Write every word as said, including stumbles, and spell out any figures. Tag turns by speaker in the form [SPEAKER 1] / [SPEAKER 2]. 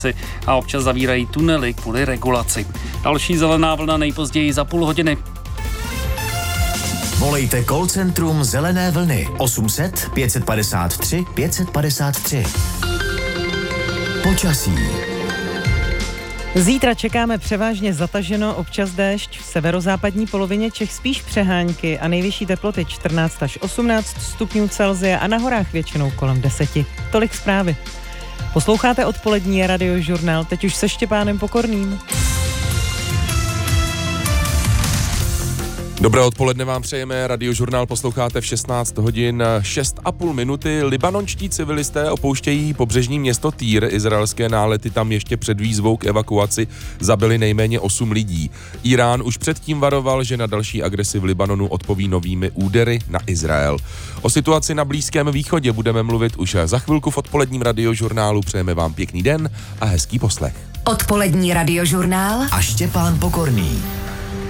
[SPEAKER 1] a občas zavírají tunely kvůli regulaci. Další zelená vlna nejpozději za půl hodiny.
[SPEAKER 2] Volejte call centrum Zelené vlny osm set pět padesát tři pět padesát tři. Počasí.
[SPEAKER 3] Zítra čekáme převážně zataženo, občas déšť, v severozápadní polovině Čech spíš přehánky a nejvyšší teploty čtrnáct až osmnáct stupňů Celsia a na horách většinou kolem deseti. Tolik zprávy. Posloucháte odpolední radiožurnál, teď už se Štěpánem Pokorným.
[SPEAKER 4] Dobré odpoledne vám přejeme, radiožurnál posloucháte v šestnáct hodin šest a půl minuty. Libanonští civilisté opouštějí pobřežní město Týr, izraelské nálety tam ještě před výzvou k evakuaci zabili nejméně osm lidí. Irán už předtím varoval, že na další agresi v Libanonu odpoví novými údery na Izrael. O situaci na Blízkém východě budeme mluvit už za chvilku v odpoledním radiožurnálu. Přejeme vám pěkný den a hezký poslech.
[SPEAKER 5] Odpolední radiožurnál
[SPEAKER 2] a Štěpán Pokorný.